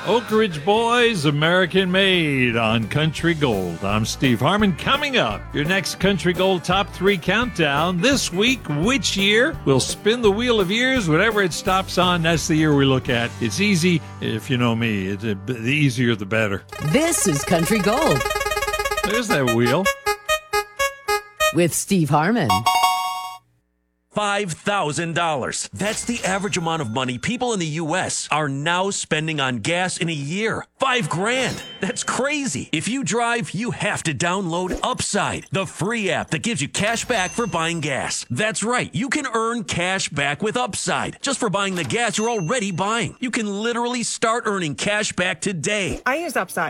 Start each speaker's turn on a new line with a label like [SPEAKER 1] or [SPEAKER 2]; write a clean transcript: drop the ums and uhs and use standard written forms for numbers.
[SPEAKER 1] Oak Ridge Boys, American Made on Country Gold. I'm Steve Harmon. Coming up, your next Country Gold Top 3 Countdown. This week, which year? We'll spin the wheel of years. Whatever it stops on, that's the year we look at. It's easy, if you know me. The easier, the better.
[SPEAKER 2] This is Country Gold.
[SPEAKER 1] There's that wheel.
[SPEAKER 2] With Steve Harmon.
[SPEAKER 3] $5,000. That's the average amount of money people in the U.S. are now spending on gas in a year. $5,000. That's crazy. If you drive, you have to download Upside, the free app that gives you cash back for buying gas. That's right. You can earn cash back with Upside just for buying the gas you're already buying. You can literally start earning cash back today.
[SPEAKER 4] I use Upside.